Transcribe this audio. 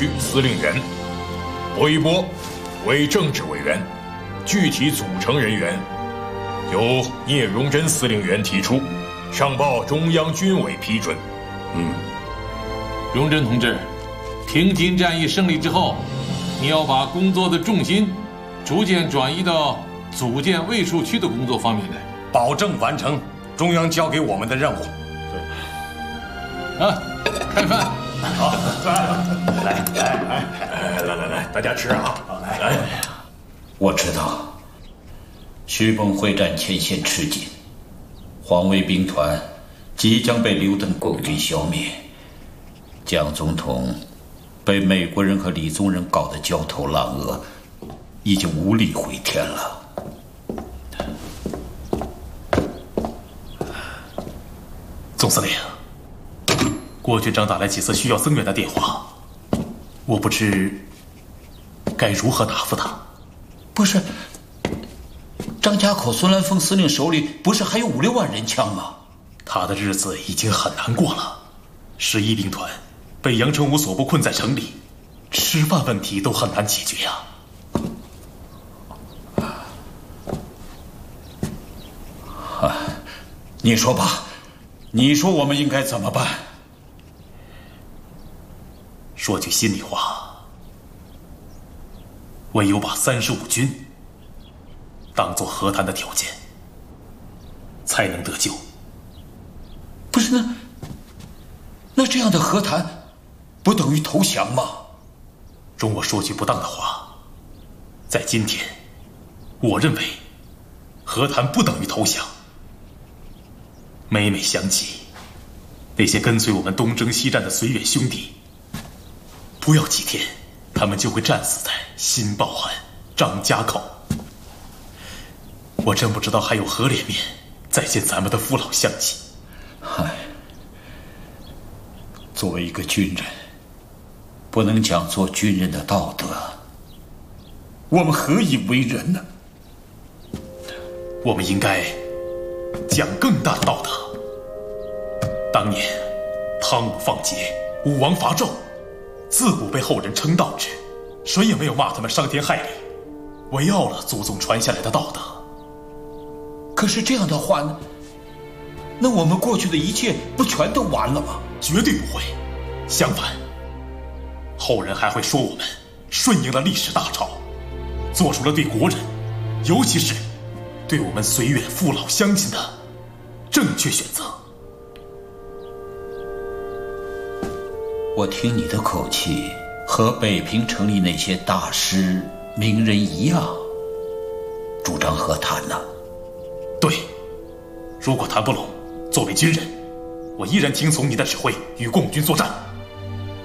区司令员，薄一波为政治委员，具体组成人员由聂荣臻司令员提出，上报中央军委批准。 荣臻同志，平津战役胜利之后，你要把工作的重心逐渐转移到组建卫戍区的工作方面来， 保证完成中央交给我们的任务。 对，开饭。 好，来，大家吃啊！来， 我知道，徐蚌会战前线吃紧，黄卫兵团即将被刘邓共军消灭，蒋总统被美国人和李宗仁搞得焦头烂额，已经无力回天了。 总司令，郭军长打来几次需要增援的电话，我不知该如何答复他。 不是，张家口孙兰峰司令手里不是还有5、6万人枪吗？ 他的日子已经很难过了。11兵团被杨成武所部困在城里，吃饭问题都很难解决呀。 你说吧，你说我们应该怎么办？ 说句心里话，唯有把35军当作和谈的条件，才能得救。 不是，那这样的和谈，不等于投降吗？ 容我说句不当的话，在今天，我认为和谈不等于投降。每每想起那些跟随我们东征西战的绥远兄弟，不要几天，他们就会战死在新报岸、张家口。我真不知道还有何脸面再见咱们的父老乡亲。 作为一个军人，不能讲做军人的道德，我们何以为人呢？ 我们应该讲更大的道德。当年汤武放劫，武王伐纣，自古被后人称道之，谁也没有骂他们伤天害理，围绕了祖宗传下来的道德。 可是这样的话呢，那我们过去的一切不全都完了吗？ 绝对不会，相反，后人还会说我们顺应了历史大潮，做出了对国人，尤其是对我们绥远父老乡亲的正确选择。 我听你的口气，和北平城里那些大师名人一样，主张和谈呢。 对，如果谈不拢，作为军人，我依然听从你的指挥，与共军作战。